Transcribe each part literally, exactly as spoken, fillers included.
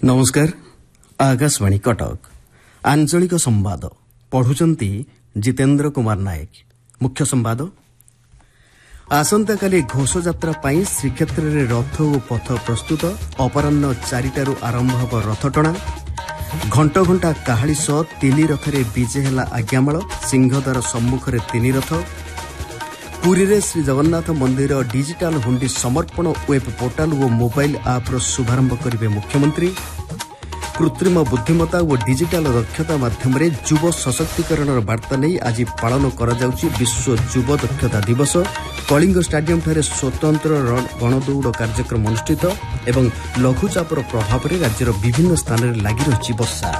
नमस्कार आकाशवाणी कटक आंचलिक संवाद पढ़ुचंती जितेन्द्र कुमार नायक। मुख्य संवाद आसंता काली घोषयात्रा पाई श्रीक्षेत्र में रथ और पथ प्रस्तुत अपराह्न चारिटारू आरंभ हब रथटଣା घंट घंटा काहाली सह तीन रथरे विजे है आज्ञामाल सिंहद्वार सम्मुखें तीन रथ पुरी रे श्री जगन्नाथ मंदिर डिजिटाल हुंडी समर्पण वेब पोर्टाल और मोबाइल आप्र शुभारंभ करेंगे मुख्यमंत्री। कृत्रिम बुद्धिमत्ता और डिजिटाल दक्षता माध्यम युव सशक्तिकरण वार्ता नहीं आज पालन करा जाउछि विश्व युव दक्षता दिवस। कलिंग स्टाडियम ठारे स्वतंत्र गणदौड़ कार्यक्रम अनुष्ठित एवं लघुचापर प्रभाव में राज्यर विभिन्न स्थान में लगी रही वर्षा।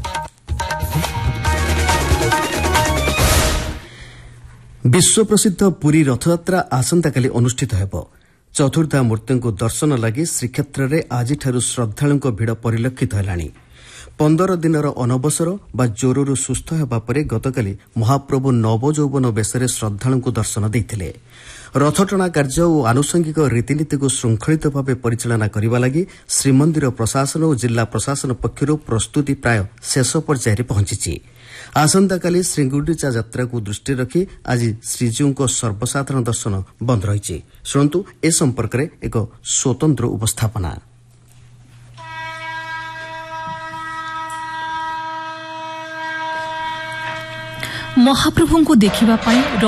विश्व प्रसिद्ध पुरी रथयात्रा आसंताकाली अनुष्ठित हेब। चतुर्धा मूर्ति दर्शन लगी श्रीक्षेत्र में आज श्रद्धालुओं भिड़ परिलक्षित है। पंदर दिनर अनवसर बा ज्वरु सुस्थ होगा पर गतकाली महाप्रभु नवजौवन बेशरे श्रद्धालुओं दर्शन देते। रथटଣା कार्य और आनुषंगिक रीतिनीति को श्रृंखलित भाव परिचालना करने लगी श्रीमंदिर प्रशासन और जिला प्रशासन पक्षर प्रस्तुति प्राय शेष पर्यायर पहुंची। आसंताकाली श्रीगुंडीचा यात्रा को दृष्टि रखी आज श्रीजीव को सर्वसाधारण दर्शन बंद रही। शुणु ए संपर्क में एक स्वतंत्र उपस्थापना। महाप्रभु को देखा